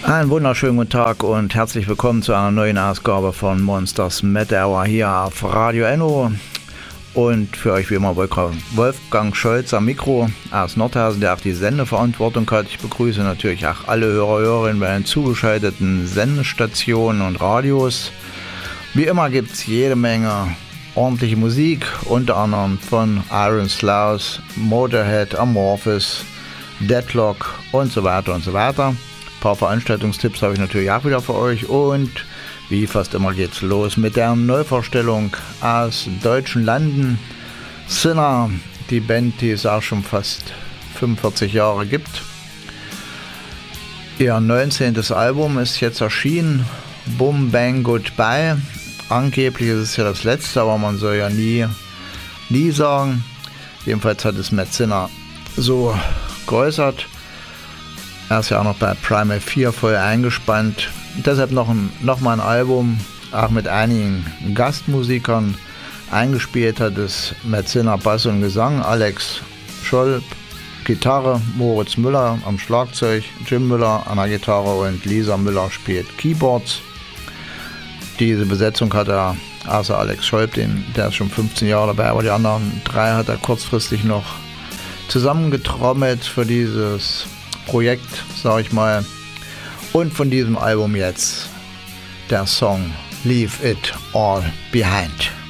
Einen wunderschönen guten Tag und herzlich willkommen zu einer neuen Ausgabe von Monsters Metal Hour hier auf Radio Enno. Und für euch wie immer Wolfgang Scholz am Mikro aus Nordhausen, der auch die Sendeverantwortung hat. Ich begrüße natürlich auch alle Hörerinnen bei den zugeschalteten Sendestationen und Radios. Wie immer gibt es jede Menge ordentliche Musik, unter anderem von Iron Slough, Motorhead, Amorphis, Deadlock und so weiter und so weiter. Ein paar Veranstaltungstipps habe ich natürlich auch wieder für euch und wie fast immer geht's los mit der Neuvorstellung aus deutschen Landen. Sinner, die Band, die es auch schon fast 45 Jahre gibt. Ihr 19. Album ist jetzt erschienen, Boom Bang Goodbye. Angeblich ist es ja das letzte, aber man soll ja nie sagen. Jedenfalls hat es Matt Sinner so geäußert. Er ist ja auch noch bei Primal 4 voll eingespannt. Deshalb noch mal ein Album, auch mit einigen Gastmusikern. Eingespielt hat es Matt Sinner Bass und Gesang, Alex Scholl Gitarre, Moritz Müller am Schlagzeug, Jim Müller an der Gitarre und Lisa Müller spielt Keyboards. Diese Besetzung hat er, außer Alex Scholl, der ist schon 15 Jahre dabei, aber die anderen 3 hat er kurzfristig noch zusammengetrommelt für dieses Projekt, sag ich mal. Und von diesem Album jetzt der Song Leave It All Behind.